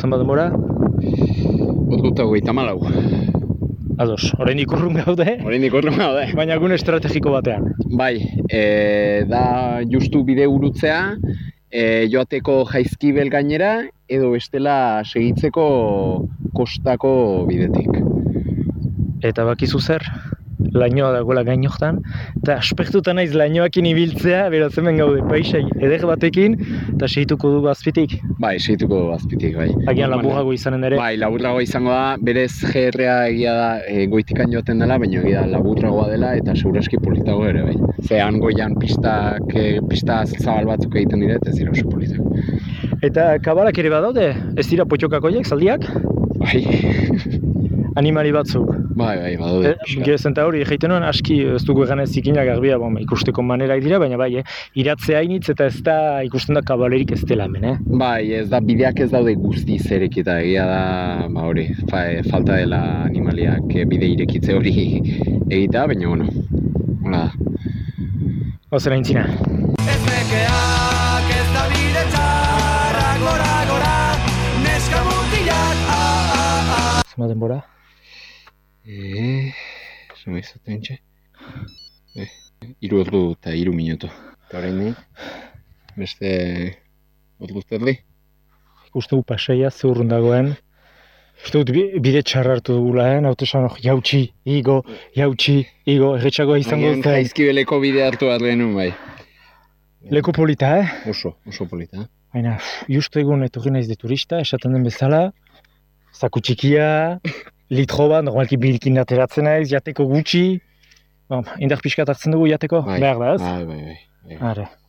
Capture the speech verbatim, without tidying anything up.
zenbat denbora? Ordu eta hogeita hamalau. Ados, oraindik urrun gaude, Oraindik urrun gaude. baina gune estrategiko batean. Bai, e, da justu bide urutzea, e, joateko Jaizkibel gainera, edo bestela segitzeko kostako bidetik. Eta bakizu zer, lainoa dagoela gainoktan, eta aspertuta naiz lainoakin ibiltzea, beraz hemen gaude paisai eder batekin, eta segituko dugu azpitik. Bai, segituko dugu azpitik, bai. Agian laburrago izanen ere. Bai, laburrago izango da, berez G R A egia da e, goitikan joaten dela, baina egia da laburragoa dela eta seguraski politago ere, bai. Zean goian pistak, e, pista zabal batzuk egiten dire, eta ez dira oso politak. Eta kabalak ere badaude, ez dira potxokakoiek, zaldiak? Bai. Animali batzuk. Bai, bai, badaude. E, Gezen eta hori, egiten nuen, aski ez dugu egan ez zikinak garbia, bon, ikusteko manerak dira, baina bai, eh, iratzea hainitz eta ez da ikusten da kabalerik ez dela hemen, eh? Bai, ez da, bideak ez daude guztiz erekita, egia da, ba hori, fa, falta dela animaliak e, bide irekitze hori egitea, baina, bueno, hola da. Ozera intzina. Ez nekeak ez da bide txarrak gora gora, neska mutilak, ah, ah, ah. Zema denbora? Eee, zema izaten txe? E, iru ordu eta iru minutu. Eta horrein nahi, beste ordu zerdi? Uste gu paseia zeurrun dagoen. Uste dut bide txarra hartu dugula, eh? Naute esan, jautxi, igo, jautxi, igo, erretxagoa izango dut. Jaizkibeleko bide hartu behar genuen, bai. Leku polita, eh? Oso, oso polita. Baina, justu egun etorri naiz de turista, esaten den bezala, zaku txikia, litro bat, normalki bilkin ateratzen naiz, jateko gutxi. Bon, indar pixkat hartzen dugu jateko, Bai, behar da ez? bai, bai, bai. Are.